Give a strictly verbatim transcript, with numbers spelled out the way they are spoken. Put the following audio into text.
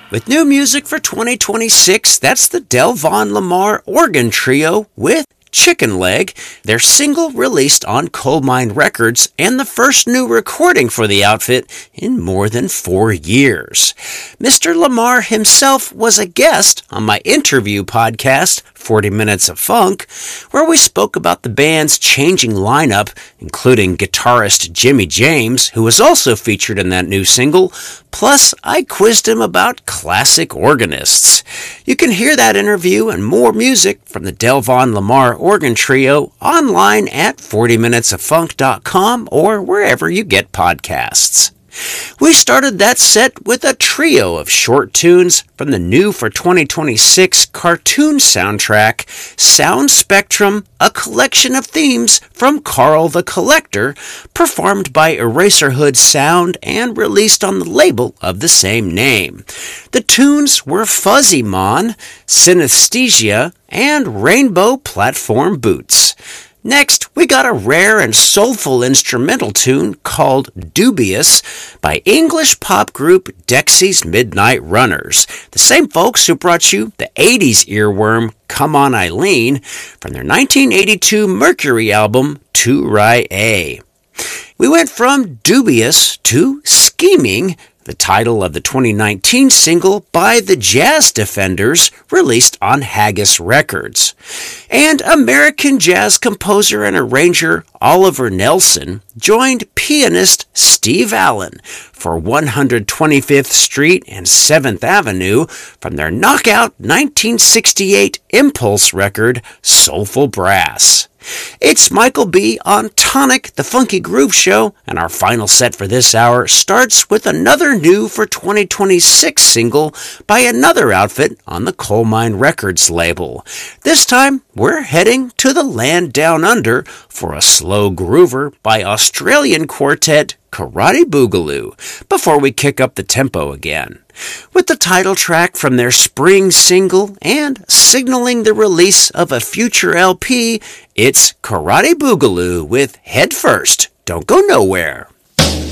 With new music for twenty twenty-six, that's the Delvon Lamarr Organ Trio with Chicken Leg, their single released on Coal Mine Records and the first new recording for the outfit in more than four years. Mister Lamarr himself was a guest on my interview podcast, forty minutes of Funk, where we spoke about the band's changing lineup, including guitarist Jimmy James, who was also featured in that new single, plus I quizzed him about classic organists. You can hear that interview and more music from the Delvon Lamarr Organ Trio online at forty minutes of funk dot com or wherever you get podcasts. We started that set with a trio of short tunes from the new for twenty twenty-six cartoon soundtrack, Sound Spectrum, a collection of themes from Carl the Collector, performed by Eraserhood Sound and released on the label of the same name. The tunes were Fuzzy Mon, Synesthesia, and Rainbow Platform Boots. Next, we got a rare and soulful instrumental tune called Dubious by English pop group Dexy's Midnight Runners, the same folks who brought you the eighties earworm Come On Eileen from their nineteen eighty-two Mercury album two-Rye-A. We went from Dubious to Scheming, the title of the twenty nineteen single by the Jazz Defenders, released on Haggis Records. And American jazz composer and arranger Oliver Nelson joined pianist Steve Allen for one hundred twenty-fifth Street and seventh Avenue from their knockout nineteen sixty-eight Impulse record, Soulful Brass. It's Michael B. on Tonic, the Funky Groove Show, and our final set for this hour starts with another new for twenty twenty-six single by another outfit on the Coal Mine Records label. This time, we're heading to the land down under for a slow groover by Australian quartet Karate Boogaloo, before we kick up the tempo again. With the title track from their spring single and signaling the release of a future L P, it's Karate Boogaloo with Head First. Don't go nowhere.